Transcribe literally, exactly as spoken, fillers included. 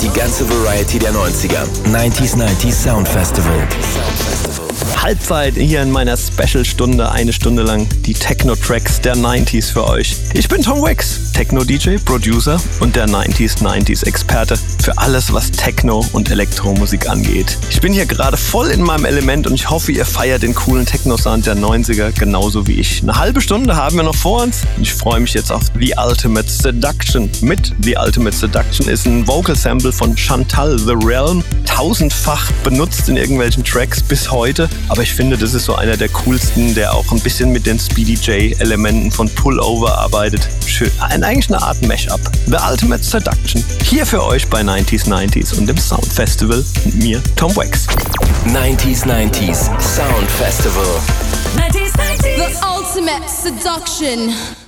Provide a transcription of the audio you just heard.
Die ganze Variety der neunziger. neunzig neunzig Sound Festival. Halbzeit hier in meiner Special-Stunde, eine Stunde lang die Techno-Tracks der neunziger für euch. Ich bin Tom Wax, Techno-D J, Producer und der neunzig neunzig-Experte für alles, was Techno und Elektromusik angeht. Ich bin hier gerade voll in meinem Element und ich hoffe, ihr feiert den coolen Techno-Sound der neunziger genauso wie ich. Eine halbe Stunde haben wir noch vor uns und ich freue mich jetzt auf The Ultimate Seduction. Mit The Ultimate Seduction ist ein Vocal-Sample von Chantal The Realm, tausendfach benutzt in irgendwelchen Tracks bis heute. Aber ich finde, das ist so einer der coolsten, der auch ein bisschen mit den Speedy J-Elementen von Pullover arbeitet. Schön, eigentlich eine Art Mashup. The Ultimate Seduction. Hier für euch bei neunzig neunzig und dem Sound Festival mit mir, Tom Wax. neunzig neunzig Sound Festival. neunzig neunzig The Ultimate Seduction.